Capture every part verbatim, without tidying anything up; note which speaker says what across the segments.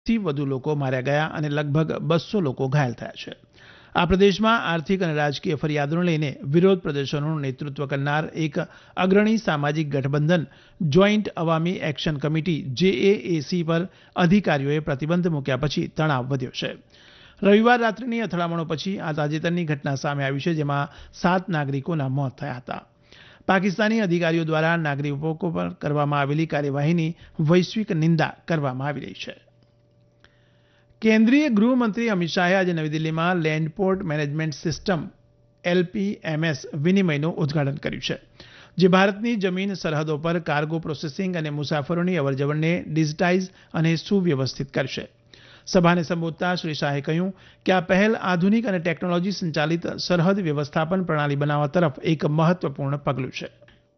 Speaker 1: થી વધુ લોકો માર્યા ગયા અને લગભગ બસો લોકો ઘાયલ થયા છે. આ પ્રદેશમાં આર્થિક અને રાજકીય ફરિયાદોને લઈને વિરોધ પ્રદર્શનોનું નેતૃત્વ કરનાર એક અગ્રણી સામાજિક ગઠબંધન જોઈન્ટ અવામી એક્શન કમિટી જેએએસી પર અધિકારીઓએ પ્રતિબંધ મૂક્યા પછી તણાવ વધ્યો છે. રવિવાર રાત્રિની અથડામણો પછી આ તાજેતરની ઘટના સામે આવી છે, જેમાં સાત નાગરિકોના મોત થયા હતા. પાકિસ્તાની અધિકારીઓ દ્વારા નાગરિકો પર કરવામાં આવેલી કાર્યવાહીની વૈશ્વિક નિંદા કરવામાં આવી રહી છે. કેન્દ્રીય ગૃહમંત્રી અમિત શાહે આજે નવી દિલ્હીમાં લેન્ડ પોર્ટ મેનેજમેન્ટ સિસ્ટમ એલપીએમએસ વિનિમયનું ઉદઘાટન કર્યું છે, જે ભારતની જમીન સરહદો પર કાર્ગો પ્રોસેસિંગ અને મુસાફરોની અવરજવરને ડિજિટાઇઝ અને સુવ્યવસ્થિત કરશે. સભાને સંબોધતા શ્રી શાહે કહ્યું કે આ પહેલ આધુનિક અને ટેકનોલોજી સંચાલિત સરહદ વ્યવસ્થાપન પ્રણાલી બનાવવા તરફ એક મહત્વપૂર્ણ પગલું છે.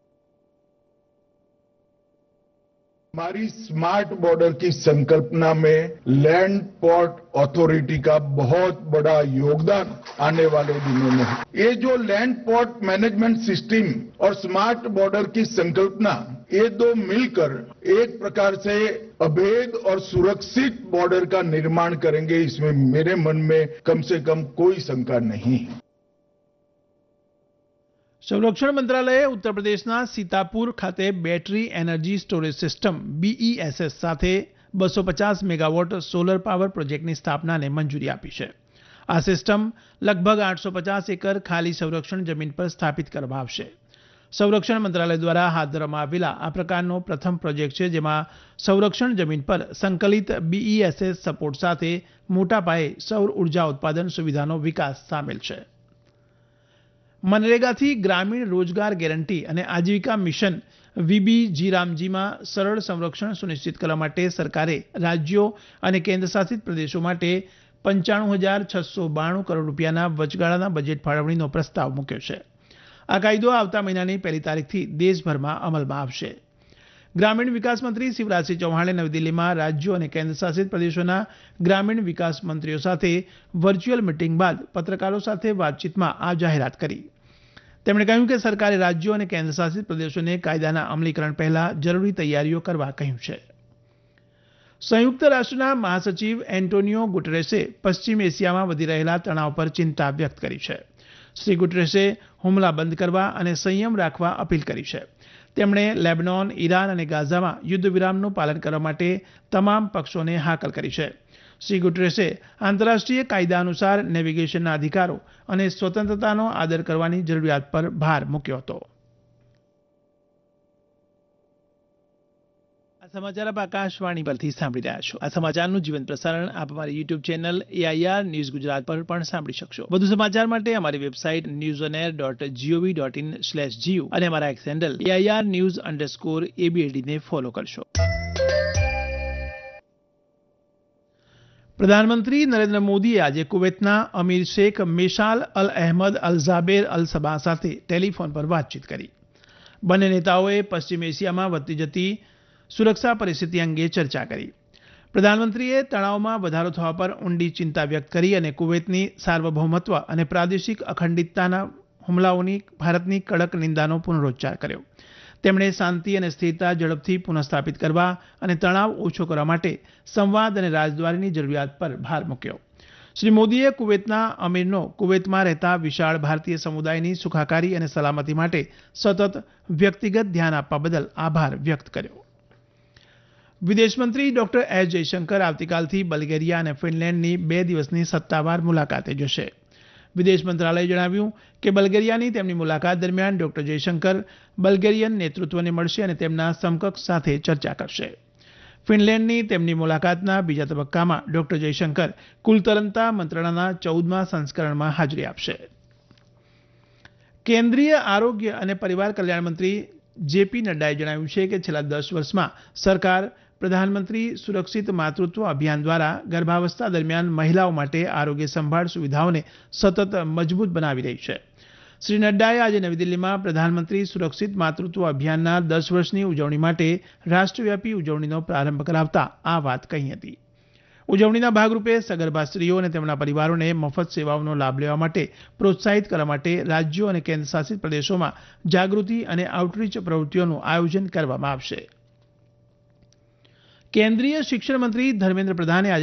Speaker 2: हमारी स्मार्ट बॉर्डर की संकल्पना में लैंड पोर्ट अथॉरिटी का बहुत बड़ा योगदान आने वाले दिनों में है. ये जो लैंड पोर्ट मैनेजमेंट सिस्टम और स्मार्ट बॉर्डर की संकल्पना, ये दो मिलकर एक प्रकार से अभेद और सुरक्षित बॉर्डर का निर्माण करेंगे, इसमें मेरे मन में कम से कम कोई शंका नहीं है.
Speaker 1: સંરક્ષણ મંત્રાલયે ઉત્તર પ્રદેશના સીતાપુર ખાતે બેટરી એનર્જી સ્ટોરેજ સિસ્ટમ બીઈએસએસ સાથે બસો પચાસ મેગાવોટ સોલર પાવર પ્રોજેક્ટની સ્થાપનાને મંજૂરી આપી છે. આ સિસ્ટમ લગભગ આઠસો પચાસ એકર ખાલી સંરક્ષણ જમીન પર સ્થાપિત કરવામાં આવશે. સંરક્ષણ મંત્રાલય દ્વારા હાથ ધરવામાં આવેલા આ પ્રકારનો પ્રથમ પ્રોજેક્ટ છે, જેમાં સંરક્ષણ જમીન પર સંકલિત બીઈએસએસ સપોર્ટ સાથે મોટા પાયે સૌર ઉર્જા ઉત્પાદન સુવિધાનો વિકાસ સામેલ છે. મનરેગાથી ગ્રામીણ રોજગાર ગેરંટી અને આજીવિકા મિશન વીબીજીરામજીમાં સરળ સંરક્ષણ સુનિશ્ચિત કરવા માટે સરકારે રાજ્યો અને કેન્દ્રશાસિત પ્રદેશો માટે પંચાણું હજાર છસો બાણું કરોડ રૂપિયાના વચગાળાના બજેટ ફાળવણીનો પ્રસ્તાવ મૂક્યો છે. આ કાયદો આવતા મહિનાની પહેલી તારીખથી દેશભરમાં અમલમાં આવશે. ગ્રામીણ વિકાસ મંત્રી શિવરાજસિંહ ચૌહાણે નવી દિલ્હીમાં રાજ્યો અને કેન્દ્રશાસિત પ્રદેશોના ગ્રામીણ વિકાસ મંત્રીઓ સાથે વર્ચ્યુઅલ મિટિંગ બાદ પત્રકારો સાથે વાતચીતમાં આ જાહેરાત કરી. તેમણે કહ્યું કે સરકારે રાજ્યો અને કેન્દ્રશાસિત પ્રદેશોને કાયદાના અમલીકરણ પહેલા જરૂરી તૈયારીઓ કરવા કહ્યું છે. સંયુક્ત રાષ્ટ્રના મહાસચિવ એન્ટોનિયો ગુટરેસે પશ્ચિમ એશિયામાં વધી રહેલા તણાવ પર ચિંતા વ્યક્ત કરી છે. શ્રી ગુટરેસે હુમલા બંધ કરવા અને સંયમ રાખવા અપીલ કરી છે. તેમણે લેબનોન, ઈરાન અને ગાઝામાં યુદ્ધ વિરામનું પાલન કરવા માટે તમામ પક્ષોને હાકલ કરી છે. શ્રી ગુટરેસે આંતરરાષ્ટ્રીય કાયદા અનુસાર નેવિગેશનના અધિકારો અને સ્વતંત્રતાનો આદર કરવાની જરૂરિયાત પર ભાર મૂક્યો હતો. આ સમાચાર આપ આકાશવાણી પરથી સાંભળી રહ્યા છો. આ સમાચારનું જીવંત પ્રસારણ આપ અમારી YouTube channel AIR news Gujarat પર પણ સાંભળી શકશો. વધુ સમાચાર માટે અમારી website news on air dot GOV dot in slash GU અને અમારા x handle AIR news underscore એબીએડીને follow કરશો. પ્રધાનમંત્રી નરેન્દ્ર મોદીએ આજે કુવૈતના અમીર શેખ મેશાલ અલ અહેમદ અલ ઝાબેર અલ સબાહ સાથે ટેલિફોન પર વાતચીત કરી. બંને નેતાઓએ પશ્ચિમ એશિયામાં વધતી જતી સુરક્ષા પરિસ્થિતિ અંગે ચર્ચા કરી. પ્રધાનમંત્રીએ તણાવમાં વધારો થવા પર ઊંડી ચિંતા વ્યક્ત કરી અને કુવૈતની સાર્વભૌમત્વ અને પ્રાદેશિક અખંડિતતાના હુમલાઓની ભારતની કડક નિંદાનો પુનરોચ્ચાર કર્યો. તેમણે શાંતિ અને સ્થિરતા ઝડપથી પુનઃસ્થાપિત કરવા અને તણાવ ઓછો કરવા માટે સંવાદ અને રાજદ્વારીની જરૂરિયાત પર ભાર મૂક્યો. શ્રી મોદીએ કુવૈતના અમીરનો કુવૈતમાં રહેતા વિશાળ ભારતીય સમુદાયની સુખાકારી અને સલામતી માટે સતત વ્યક્તિગત ધ્યાન આપવા બદલ આભાર વ્યક્ત કર્યો. વિદેશમંત્રી ડોક્ટર એસ જયશંકર આવતીકાલથી બલ્ગેરિયા અને ફિનલેન્ડની બે દિવસની સત્તાવાર મુલાકાતે જશે. વિદેશ મંત્રાલયે જણાવ્યું કે બલ્ગેરિયાની તેમની મુલાકાત દરમિયાન ડોક્ટર જયશંકર બલ્ગેરિયન નેતૃત્વને મળશે અને તેમના સમકક્ષ સાથે ચર્ચા કરશે. ફિનલેન્ડની તેમની મુલાકાતના બીજા તબક્કામાં ડોક્ટર જયશંકર કુલતરંતા મંત્રણાના ચૌદમા સંસ્કરણમાં હાજરી આપશે. કેન્દ્રીય આરોગ્ય અને પરિવાર કલ્યાણ મંત્રી જેપી નડ્ડાએ જણાવ્યું છે કે છેલ્લા દસ વર્ષમાં સરકાર પ્રધાનમંત્રી સુરક્ષિત માતૃત્વ અભિયાન દ્વારા ગર્ભાવસ્થા દરમિયાન મહિલાઓ માટે આરોગ્ય સંભાળ સુવિધાઓને સતત મજબૂત બનાવી રહી છે. શ્રી નડ્ડાએ આજે નવી દિલ્હીમાં પ્રધાનમંત્રી સુરક્ષિત માતૃત્વ અભિયાનના દસ વર્ષની ઉજવણી માટે રાષ્ટ્રવ્યાપી ઉજવણીનો પ્રારંભ કરાવતા આ વાત કહી હતી. ઉજવણીના ભાગરૂપે સગર્ભા સ્ત્રીઓ અને તેમના પરિવારોને મફત સેવાઓનો લાભ લેવા માટે પ્રોત્સાહિત કરવા માટે રાજ્યો અને કેન્દ્રશાસિત પ્રદેશોમાં જાગૃતિ અને આઉટરીચ પ્રવૃત્તિઓનું આયોજન કરવામાં આવશે. કેન્દ્રીય શિક્ષણ મંત્રી ધર્મેન્દ્ર પ્રધાને આજે